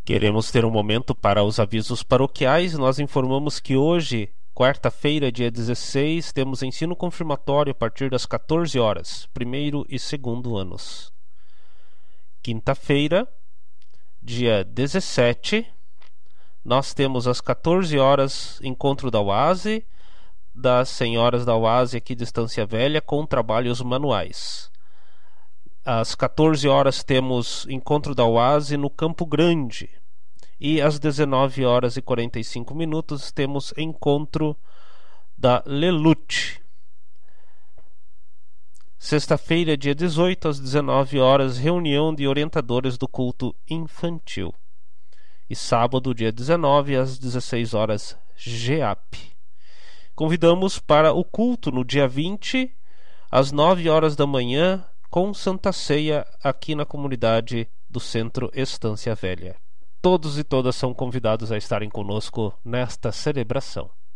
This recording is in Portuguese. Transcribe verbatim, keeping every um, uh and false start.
Queremos ter um momento para os avisos paroquiais. Nós informamos que hoje, quarta-feira, dia dezesseis, temos ensino confirmatório a partir das quatorze horas, primeiro e segundo anos. Quinta-feira, dia dezessete, nós temos às quatorze horas encontro da U A S E, das senhoras da U A S E aqui de Estância Velha, com trabalhos manuais. Às quatorze horas temos encontro da U A S E no Campo Grande. E às dezenove horas e quarenta e cinco minutos temos encontro da Lelute. Sexta-feira, dia dezoito, às dezenove horas, reunião de orientadores do culto infantil. E sábado, dia dezenove, às dezesseis horas, G A P. Convidamos para o culto no dia vinte, às nove horas da manhã, com Santa Ceia aqui na comunidade do Centro Estância Velha. Todos e todas são convidados a estarem conosco nesta celebração.